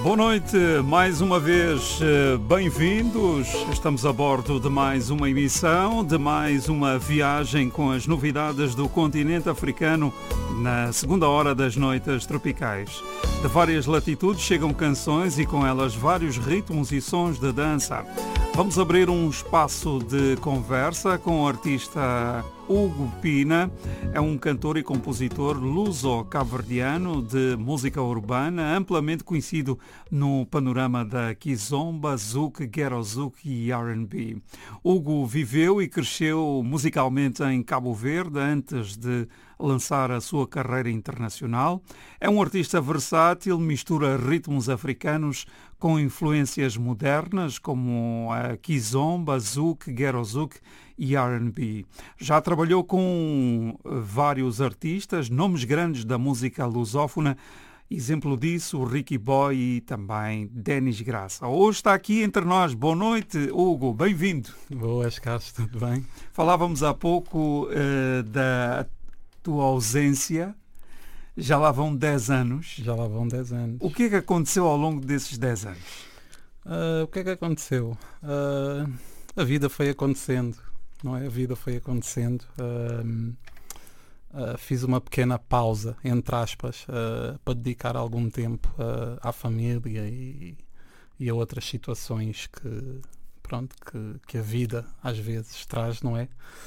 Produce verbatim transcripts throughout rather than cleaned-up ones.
Boa noite, mais uma vez bem-vindos. Estamos a bordo de mais uma emissão, de mais uma viagem com as novidades do continente africano na segunda hora das noites tropicais. De várias latitudes chegam canções e com elas vários ritmos e sons de dança. Vamos abrir um espaço de conversa com o artista Hugo Pina. É um cantor e compositor luso-cabo-verdiano de música urbana, amplamente conhecido no panorama da kizomba, zouk, ghetto zouk e R and B. Hugo viveu e cresceu musicalmente em Cabo Verde antes de lançar a sua carreira internacional. É um artista versátil, mistura ritmos africanos com influências modernas como a kizomba, zouk, ghetto zouk e R and B. Já trabalhou com vários artistas, nomes grandes da música lusófona, exemplo disso o Ricky Boy e também Denis Graça. Hoje está aqui entre nós. Boa noite, Hugo, bem-vindo. Boas, Carlos, tudo bem? Falávamos há pouco uh, da tua ausência. Já lá vão dez anos. Já lá vão dez anos. O que é que aconteceu ao longo desses dez anos? Uh, o que é que aconteceu? Uh, a vida foi acontecendo, não é? A vida foi acontecendo. Uh, uh, fiz uma pequena pausa, entre aspas, uh, para dedicar algum tempo uh, à família e, e a outras situações que, pronto, que, que a vida às vezes traz, não é?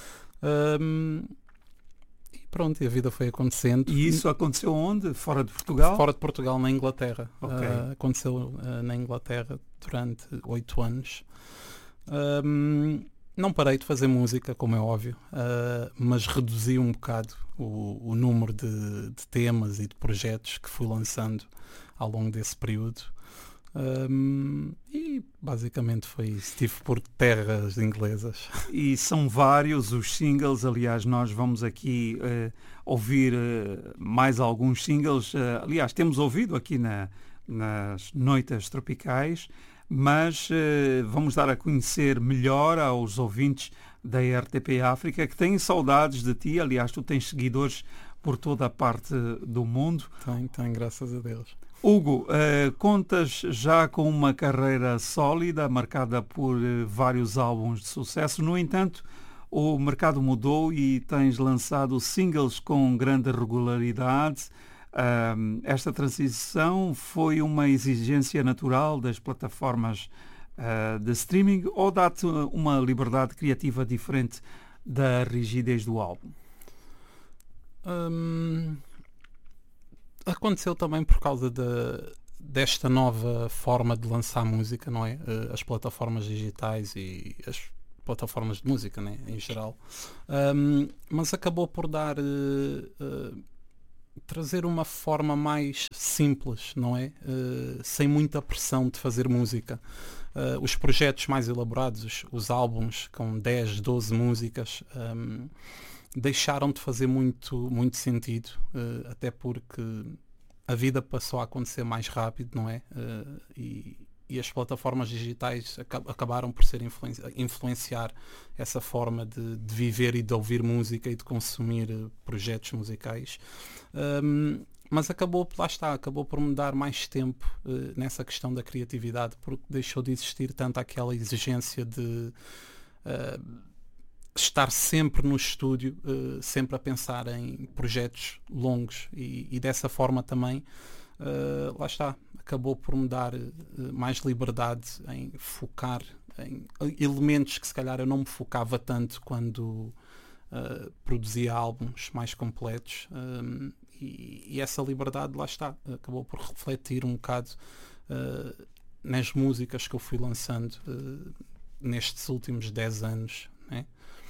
Uh, Pronto, e a vida foi acontecendo. E isso aconteceu onde? Fora de Portugal? Fora de Portugal, na Inglaterra. Okay. Uh, aconteceu uh, na Inglaterra durante oito anos. Um, não parei de fazer música, como é óbvio, uh, mas reduzi um bocado o, o número de, de temas e de projetos que fui lançando ao longo desse período. Um, e basicamente foi isso. Estive por terras inglesas. E são vários os singles. Aliás, nós vamos aqui uh, ouvir uh, mais alguns singles. Uh, aliás, temos ouvido aqui na, nas noites tropicais, mas uh, vamos dar a conhecer melhor aos ouvintes da R T P África que têm saudades de ti. Aliás, tu tens seguidores por toda a parte do mundo. Tenho, tenho, graças a Deus. Hugo, uh, contas já com uma carreira sólida, marcada por uh, vários álbuns de sucesso. No entanto, o mercado mudou e tens lançado singles com grande regularidade. Uh, esta transição foi uma exigência natural das plataformas uh, de streaming ou dá-te uma liberdade criativa diferente da rigidez do álbum? Um... Aconteceu também por causa de, desta nova forma de lançar música, não é? As plataformas digitais e as plataformas de música, né? Em geral. Um, mas acabou por dar... Uh, uh, trazer uma forma mais simples, não é? Uh, sem muita pressão de fazer música. Uh, os projetos mais elaborados, os, os álbuns com dez, doze músicas... Um, deixaram de fazer muito, muito sentido, uh, até porque a vida passou a acontecer mais rápido, não é? Uh, e, e as plataformas digitais acab- acabaram por ser influen- influenciar essa forma de, de viver e de ouvir música e de consumir uh, projetos musicais. Um, mas acabou, lá está, acabou por me dar mais tempo uh, nessa questão da criatividade, porque deixou de existir tanto aquela exigência de... Uh, estar sempre no estúdio, uh, sempre a pensar em projetos longos e, e dessa forma também, uh, lá está, acabou por me dar uh, mais liberdade em focar em elementos que se calhar eu não me focava tanto quando uh, produzia álbuns mais completos, um, e, e essa liberdade, lá está, acabou por refletir um bocado uh, nas músicas que eu fui lançando uh, nestes últimos dez anos, né?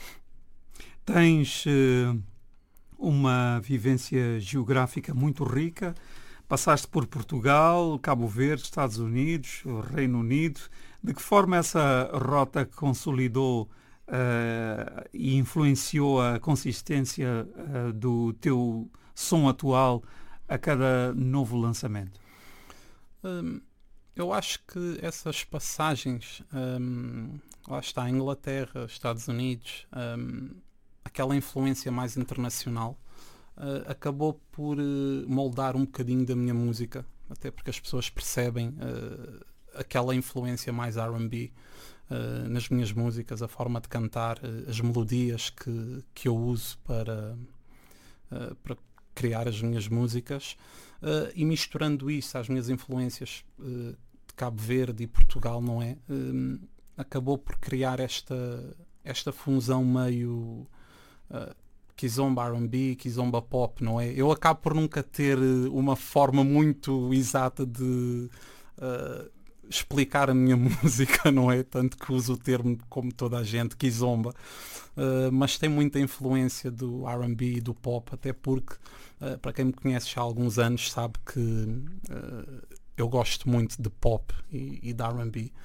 Tens uh, uma vivência geográfica muito rica. Passaste por Portugal, Cabo Verde, Estados Unidos, o Reino Unido. De que forma essa rota consolidou uh, e influenciou a consistência uh, do teu som atual a cada novo lançamento? Um, eu acho que essas passagens, um, lá está, Inglaterra, Estados Unidos, um, aquela influência mais internacional, uh, acabou por uh, moldar um bocadinho da minha música, até porque as pessoas percebem uh, aquela influência mais R and B uh, nas minhas músicas, a forma de cantar, uh, as melodias que, que eu uso para, uh, para criar as minhas músicas, uh, e misturando isso às minhas influências uh, de Cabo Verde e Portugal, não é? Uh, acabou por criar esta, esta fusão meio uh, Kizomba R and B, Kizomba Pop, não é? Eu acabo por nunca ter uma forma muito exata de uh, explicar a minha música, não é? Tanto que uso o termo, como toda a gente, Kizomba, uh, mas tem muita influência do R and B e do pop, até porque, uh, para quem me conhece já há alguns anos, sabe que uh, eu gosto muito de pop e, e de R and B.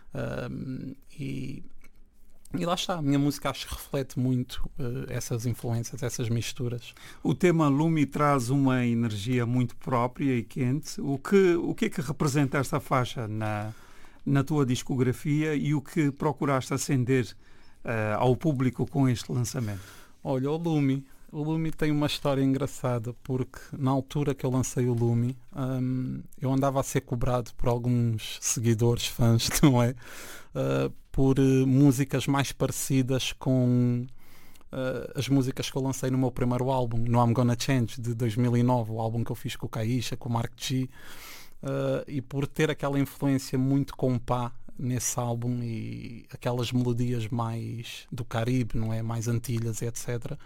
Um, e, e lá está, a minha música acho que reflete muito uh, essas influências, essas misturas. O tema Lumi traz uma energia muito própria e quente. O que, o que é que representa esta faixa na, na tua discografia e o que procuraste acender uh, ao público com este lançamento? Olha, o Lumi. O Lumi tem uma história engraçada, porque na altura que eu lancei o Lumi, um, eu andava a ser cobrado por alguns seguidores, fãs, não é? Uh, por uh, músicas mais parecidas com uh, as músicas que eu lancei no meu primeiro álbum, no I'm Gonna Change, de dois mil e nove, o álbum que eu fiz com o Caixa, com o Mark G, uh, e por ter aquela influência muito compá nesse álbum e aquelas melodias mais do Caribe, não é? Mais Antilhas, etcétera.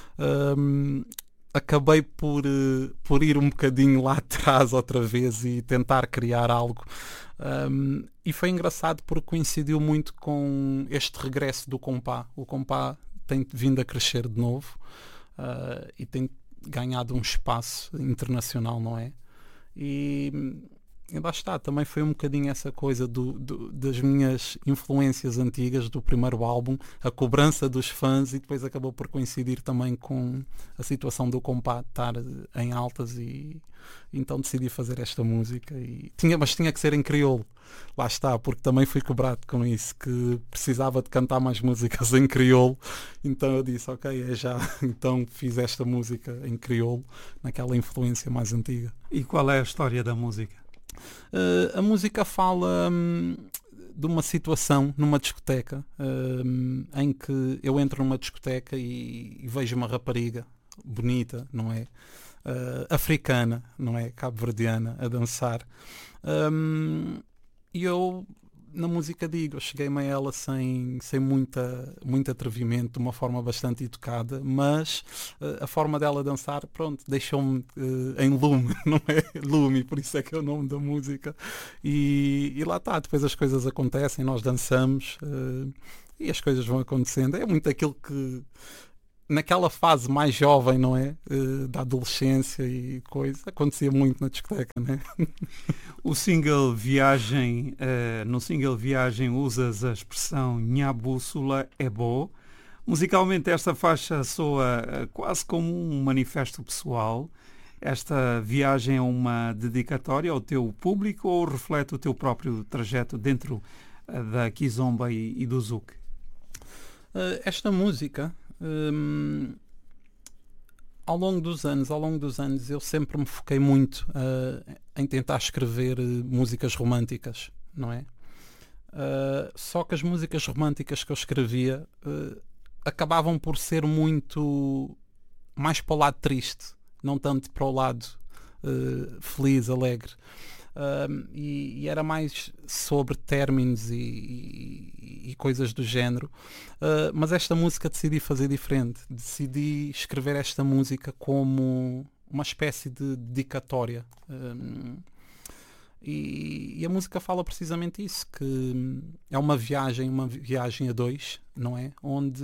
Um, acabei por, uh, por ir um bocadinho lá atrás outra vez e tentar criar algo. Um, e foi engraçado porque coincidiu muito com este regresso do compá. O compá tem vindo a crescer de novo uh, e tem ganhado um espaço internacional, não é? E... E lá está, também foi um bocadinho essa coisa do, do, das minhas influências antigas do primeiro álbum, a cobrança dos fãs, e depois acabou por coincidir também com a situação do compá estar em altas, e então decidi fazer esta música. E tinha, mas tinha que ser em crioulo, lá está, porque também fui cobrado com isso, que precisava de cantar mais músicas em crioulo, então eu disse, ok, é já, então fiz esta música em crioulo, naquela influência mais antiga. E qual é a história da música? Uh, a música fala hum, de uma situação numa discoteca, hum, em que eu entro numa discoteca e, e vejo uma rapariga bonita, não é? Uh, africana, não é? Cabo-verdiana, a dançar. Um, e eu, na música, digo, eu cheguei-me a ela sem, sem muita, muito atrevimento, de uma forma bastante educada, mas uh, a forma dela dançar, pronto, deixou-me uh, em lume, não é? Lume, por isso é que é o nome da música. E, e lá está, depois as coisas acontecem, nós dançamos uh, e as coisas vão acontecendo. É muito aquilo que... naquela fase mais jovem, não é? Uh, da adolescência e coisa, acontecia muito na discoteca, não é? O single Viagem, uh, no single Viagem usas a expressão Nha Bússola é Bo. Musicalmente esta faixa soa uh, quase como um manifesto pessoal. Esta viagem é uma dedicatória ao teu público ou reflete o teu próprio trajeto dentro uh, da Kizomba e, e do Zouk? Uh, esta música... Um, ao longo dos anos, ao longo dos anos eu sempre me foquei muito uh, em tentar escrever uh, músicas românticas, não é? Uh, só que as músicas românticas que eu escrevia uh, acabavam por ser muito mais para o lado triste, não tanto para o lado uh, feliz, alegre. Um, e, e era mais sobre términos e, e, e coisas do género, uh, mas esta música decidi fazer diferente, decidi escrever esta música como uma espécie de dedicatória, um, e, e a música fala precisamente isso, que é uma viagem, uma viagem a dois, não é? Onde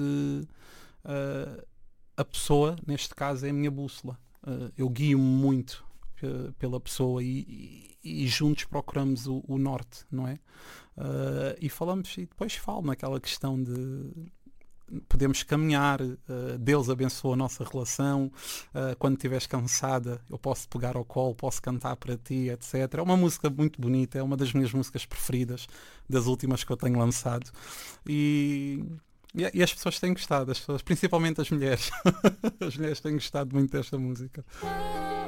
uh, a pessoa, neste caso, é a minha bússola, uh, eu guio-me muito pela pessoa e, e, e juntos procuramos o, o norte, não é? Uh, e falamos, e depois falo naquela questão de podemos caminhar, uh, Deus abençoa a nossa relação, uh, quando estiveres cansada eu posso pegar ao colo, posso cantar para ti, etcétera. É uma música muito bonita, é uma das minhas músicas preferidas, das últimas que eu tenho lançado, e E, e as pessoas têm gostado, as pessoas, principalmente as mulheres. As mulheres têm gostado muito desta música.